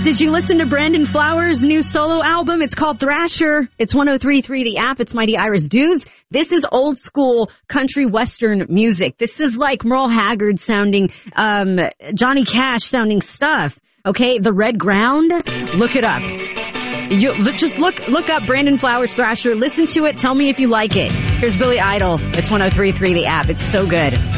Did you listen to Brandon Flowers' new solo album? It's called Thrasher. It's 103.3 The App. It's Mighty Irish Dudes. This is old school country western music. This is like Merle Haggard sounding, Johnny Cash sounding stuff. Okay, The Red Ground. Look it up. Just look up Brandon Flowers Thrasher. Listen to it. Tell me if you like it. Here's Billy Idol. It's 103.3 The App. It's so good.